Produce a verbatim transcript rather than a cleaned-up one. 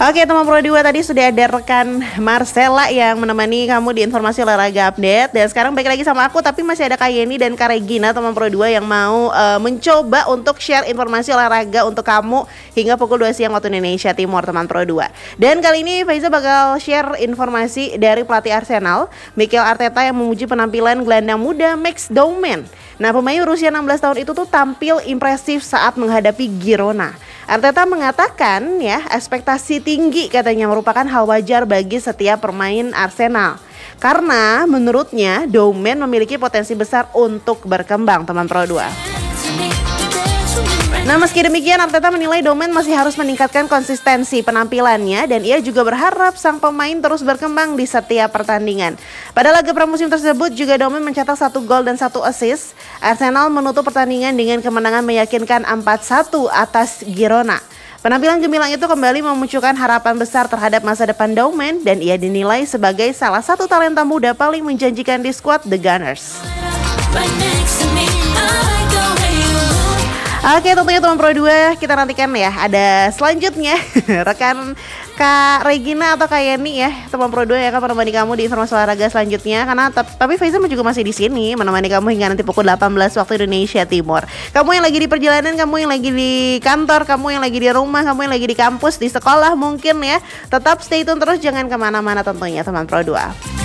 Oke teman Pro dua, tadi sudah ada rekan Marcella yang menemani kamu di informasi olahraga update. Dan sekarang balik lagi sama aku, tapi masih ada Kak Yeni dan Kak Regina teman Pro dua yang mau uh, mencoba untuk share informasi olahraga untuk kamu hingga pukul dua siang waktu Indonesia Timur teman Pro dua. Dan kali ini Faiza bakal share informasi dari pelatih Arsenal Mikel Arteta yang memuji penampilan gelandang muda Max Doman. Nah, pemain berusia enam belas tahun itu tuh tampil impresif saat menghadapi Girona. Arteta mengatakan ya, ekspektasi tinggi katanya merupakan hal wajar bagi setiap pemain Arsenal. Karena menurutnya Doman memiliki potensi besar untuk berkembang teman Pro dua. Nah, meski demikian Arteta menilai Doman masih harus meningkatkan konsistensi penampilannya dan ia juga berharap sang pemain terus berkembang di setiap pertandingan. Pada laga pramusim tersebut juga Doman mencetak satu gol dan satu assist. Arsenal menutup pertandingan dengan kemenangan meyakinkan empat satu atas Girona. Penampilan gemilang itu kembali memunculkan harapan besar terhadap masa depan Doman dan ia dinilai sebagai salah satu talenta muda paling menjanjikan di skuad The Gunners. Oke, tentunya teman Pro dua, kita nantikan ya ada selanjutnya rekan Kak Regina atau Kak Yeni ya, teman Pro dua yang akan menemani kamu di informasi olahraga selanjutnya. Karena t- tapi Faiza juga masih di sini menemani kamu hingga nanti pukul delapan belas waktu Indonesia Timur. Kamu yang lagi di perjalanan, kamu yang lagi di kantor, kamu yang lagi di rumah, kamu yang lagi di kampus, di sekolah mungkin ya, tetap stay tune terus, jangan kemana-mana tentunya teman Pro dua.